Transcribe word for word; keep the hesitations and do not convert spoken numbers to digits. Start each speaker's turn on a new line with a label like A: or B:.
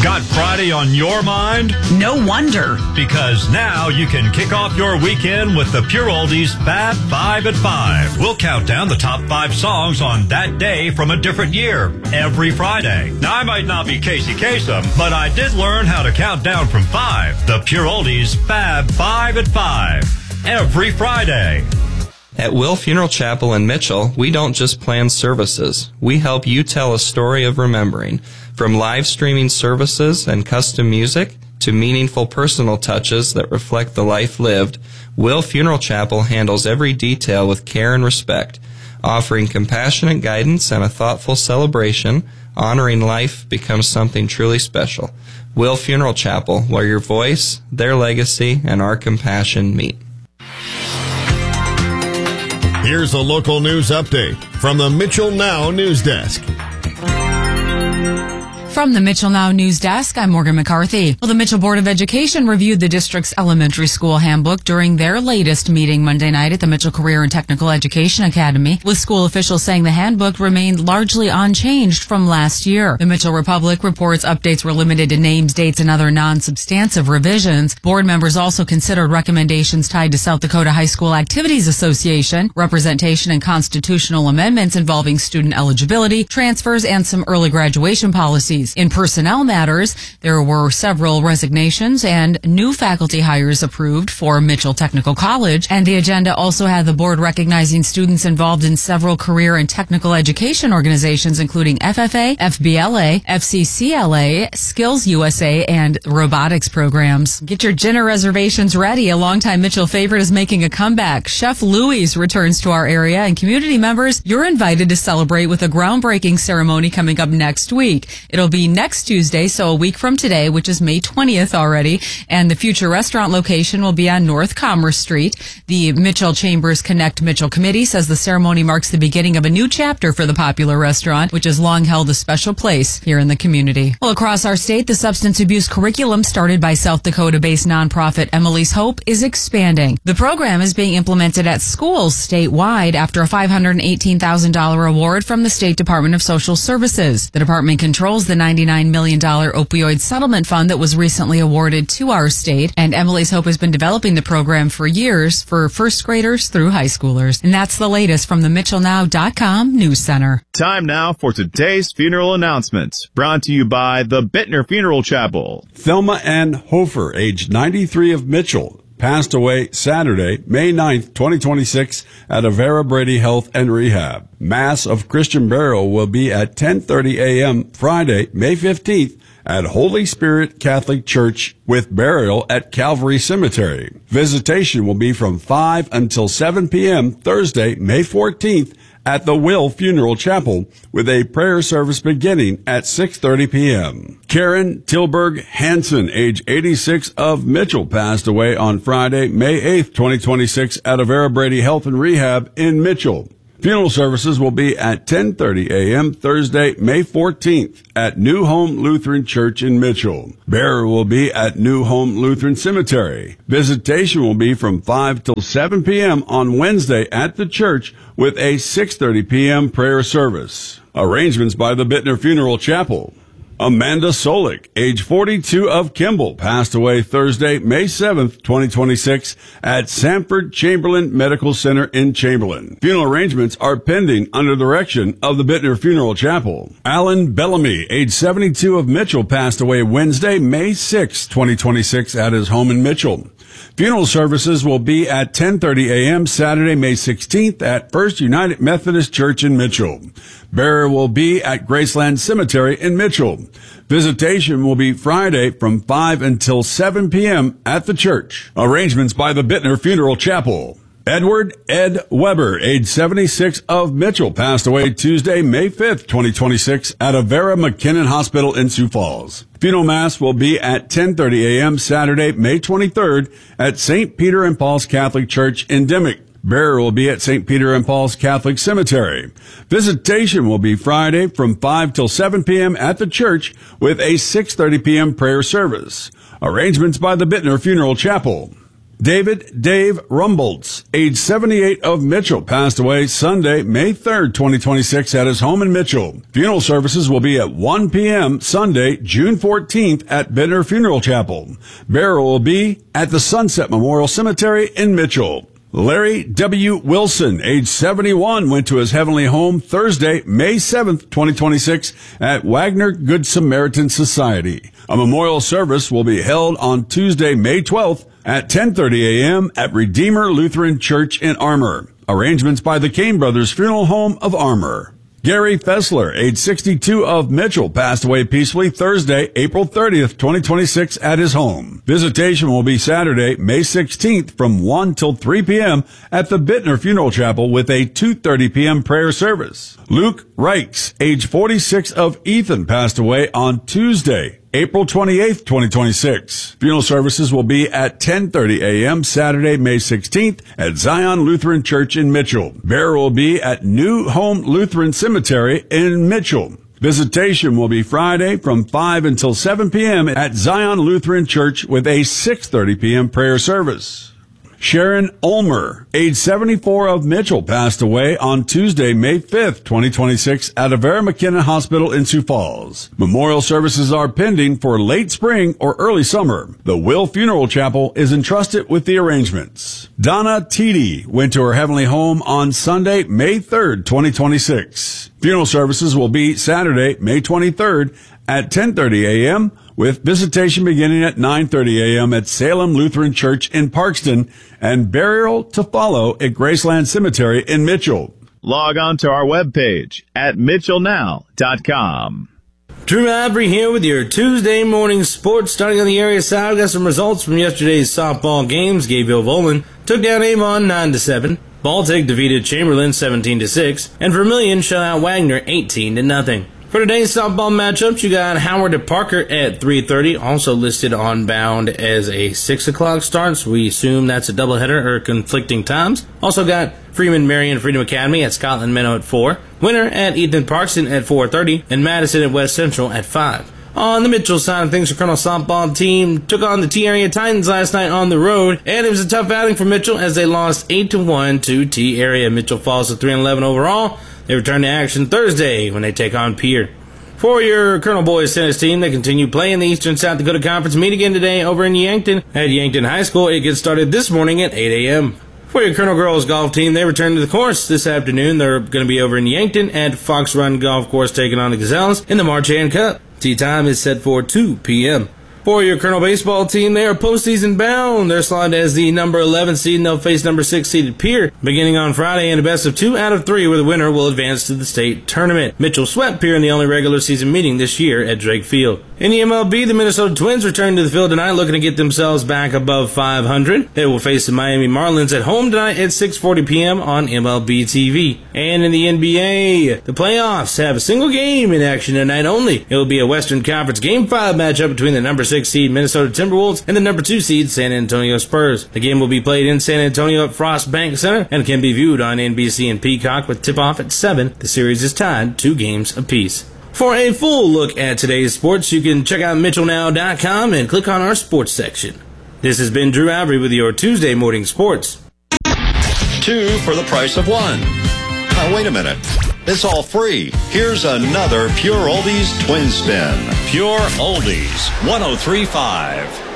A: Got Friday on your mind?
B: No wonder.
A: Because now you can kick off your weekend with the Pure Oldies Fab Five at Five. We'll count down the top five songs on that day from a different year every Friday. Now, I might not be Casey Kasem, but I did learn how to count down from five. The Pure Oldies Fab Five at Five. Every Friday.
C: At Will Funeral Chapel in Mitchell, we don't just plan services. We help you tell a story of remembering. From live streaming services and custom music to meaningful personal touches that reflect the life lived, Will Funeral Chapel handles every detail with care and respect, offering compassionate guidance and a thoughtful celebration. Honoring life becomes something truly special. Will Funeral Chapel, where your voice, their legacy, and our compassion meet.
D: Here's a local news update from the Mitchell Now News Desk.
E: From the Mitchell Now News Desk, I'm Morgan McCarthy. Well, the Mitchell Board of Education reviewed the district's elementary school handbook during their latest meeting Monday night at the Mitchell Career and Technical Education Academy, with school officials saying the handbook remained largely unchanged from last year. The Mitchell Republic reports updates were limited to names, dates, and other non-substantive revisions. Board members also considered recommendations tied to South Dakota High School Activities Association, representation and constitutional amendments involving student eligibility, transfers, and some early graduation policies. In personnel matters, there were several resignations and new faculty hires approved for Mitchell Technical College, and the agenda also had the board recognizing students involved in several career and technical education organizations, including F F A, F B L A, F C C L A, Skills U S A, and robotics programs. Get your dinner reservations ready. A longtime Mitchell favorite is making a comeback. Chef Louis returns to our area, and community members, you're invited to celebrate with a groundbreaking ceremony coming up next week. It'll be next Tuesday, so a week from today, which is May twentieth already, and the future restaurant location will be on North Commerce Street. The Mitchell Chambers Connect Mitchell Committee says the ceremony marks the beginning of a new chapter for the popular restaurant, which has long held a special place here in the community. Well, across our state, the substance abuse curriculum started by South Dakota-based nonprofit Emily's Hope is expanding. The program is being implemented at schools statewide after a five hundred eighteen thousand dollars award from the State Department of Social Services. The department controls the ninety-nine million dollars opioid settlement fund that was recently awarded to our state, and Emily's Hope has been developing the program for years for first graders through high schoolers. And that's the latest from the Mitchell Now dot com News Center.
F: Time now for today's funeral announcements, brought to you by the Bittner Funeral Chapel.
G: Thelma Ann Hofer, age ninety-three, of Mitchell, passed away Saturday, May ninth, twenty twenty-six, at Avera Brady Health and Rehab. Mass of Christian burial will be at ten thirty a.m. Friday, May fifteenth, at Holy Spirit Catholic Church, with burial at Calvary Cemetery. Visitation will be from five until seven p.m. Thursday, May fourteenth, at the Will Funeral Chapel, with a prayer service beginning at six thirty p.m. Karen Tilburg Hansen, age eighty-six, of Mitchell, passed away on Friday, May eighth, twenty twenty-six, at Avera Brady Health and Rehab in Mitchell. Funeral services will be at ten thirty a.m. Thursday, May fourteenth, at New Home Lutheran Church in Mitchell. Burial will be at New Home Lutheran Cemetery. Visitation will be from five till seven p.m. on Wednesday at the church, with a six thirty p.m. prayer service. Arrangements by the Bittner Funeral Chapel. Amanda Solik, age forty-two, of Kimball, passed away Thursday, May seventh, twenty twenty-six, at Sanford Chamberlain Medical Center in Chamberlain. Funeral arrangements are pending under the direction of the Bittner Funeral Chapel. Alan Bellamy, age seventy-two, of Mitchell, passed away Wednesday, May sixth, twenty twenty-six, at his home in Mitchell. Funeral services will be at ten thirty a.m. Saturday, May sixteenth, at First United Methodist Church in Mitchell. Burial will be at Graceland Cemetery in Mitchell. Visitation will be Friday from five until seven p.m. at the church. Arrangements by the Bittner Funeral Chapel. Edward Ed Weber, age seventy-six, of Mitchell, passed away Tuesday, May fifth, twenty twenty-six, at Avera McKinnon Hospital in Sioux Falls. Funeral Mass will be at ten thirty a.m. Saturday, May twenty-third, at Saint Peter and Paul's Catholic Church in Dimmock. Burial will be at Saint Peter and Paul's Catholic Cemetery. Visitation will be Friday from five till seven p.m. at the church, with a six thirty p.m. prayer service. Arrangements by the Bittner Funeral Chapel. David Dave Rumboltz, age seventy-eight, of Mitchell, passed away Sunday, May third, twenty twenty-six, at his home in Mitchell. Funeral services will be at one p.m. Sunday, June fourteenth, at Bittner Funeral Chapel. Burial will be at the Sunset Memorial Cemetery in Mitchell. Larry W. Wilson, age seventy-one, went to his heavenly home Thursday, May seventh, twenty twenty-six, at Wagner Good Samaritan Society. A memorial service will be held on Tuesday, May twelfth, at ten thirty a.m. at Redeemer Lutheran Church in Armour. Arrangements by the Kane Brothers Funeral Home of Armour. Gary Fessler, age sixty-two, of Mitchell, passed away peacefully Thursday, April thirtieth, twenty twenty-six, at his home. Visitation will be Saturday, May sixteenth, from one till three p.m. at the Bittner Funeral Chapel with a two thirty p.m. prayer service. Luke Reichs, age forty-six, of Ethan, passed away on Tuesday, April twenty-eighth, twenty twenty-six. Funeral services will be at ten thirty a.m. Saturday, May sixteenth at Zion Lutheran Church in Mitchell. Burial will be at New Home Lutheran Cemetery in Mitchell. Visitation will be Friday from five until seven p.m. at Zion Lutheran Church with a six thirty p.m. prayer service. Sharon Ulmer, age seventy-four, of Mitchell, passed away on Tuesday, May fifth, twenty twenty-six, at Avera McKinnon Hospital in Sioux Falls. Memorial services are pending for late spring or early summer. The Will Funeral Chapel is entrusted with the arrangements. Donna Teedy went to her heavenly home on Sunday, May third, twenty twenty-six. Funeral services will be Saturday, May twenty-third, at ten thirty a.m., with visitation beginning at nine thirty a.m. at Salem Lutheran Church in Parkston and burial to follow at Graceland Cemetery in Mitchell.
F: Log on to our webpage at mitchell now dot com.
B: Drew Avery here with your Tuesday morning sports. Starting on the area side, we got some results from yesterday's softball games. Gayville Volan took down Avon nine to seven. Baltic defeated Chamberlain seventeen to six. And Vermilion shut out Wagner eighteen to nothing. For today's softball matchups, you got Howard at Parker at three thirty, also listed on Bound as a six o'clock start, so we assume that's a doubleheader or conflicting times. Also got Freeman Marion Freedom Academy at Scotland Minnow at four, Winter at Ethan Parkston at four thirty, and Madison at West Central at five. On the Mitchell side of things, the Colonel softball team took on the T-Area Titans last night on the road, and it was a tough outing for Mitchell as they lost eight to one to T-Area. Mitchell falls to three and eleven overall. They return to action Thursday when they take on Pierre. For your Colonel Boys tennis team, they continue playing the Eastern South Dakota Conference meet again today over in Yankton. At Yankton High School, it gets started this morning at eight a.m. For your Colonel Girls golf team, they return to the course this afternoon. They're going to be over in Yankton at Fox Run Golf Course taking on the Gazelles in the Marchand Cup. Tee time is set for two p.m. For your Colonel baseball team, they are postseason bound. They're slotted as the number eleven seed, and they'll face number six seeded Pierre beginning on Friday in a best of two out of three, where the winner will advance to the state tournament. Mitchell swept Pierre in the only regular season meeting this year at Drake Field. In the M L B, the Minnesota Twins return to the field tonight, looking to get themselves back above five hundred. They will face the Miami Marlins at home tonight at six forty p.m. on M L B T V. And in the N B A, the playoffs have a single game in action tonight only. It will be a Western Conference Game five matchup between the number six seed Minnesota Timberwolves and the number two seed San Antonio Spurs. The game will be played in San Antonio at Frost Bank Center and can be viewed on N B C and Peacock with tip-off at seven. The series is tied two games apiece. For a full look at today's sports, you can check out mitchell now dot com and click on our sports section. This has been Drew Avery with your Tuesday morning sports.
A: Two for the price of one. Now, wait a minute. It's all free. Here's another Pure Oldies Twin Spin. Pure Oldies, one oh three point five.